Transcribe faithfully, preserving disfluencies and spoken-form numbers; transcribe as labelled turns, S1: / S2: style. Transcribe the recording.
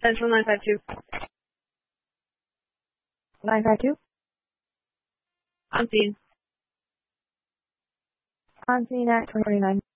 S1: Central nine five two.
S2: nine five two?
S1: On scene.
S2: On scene at twenty twenty-nine.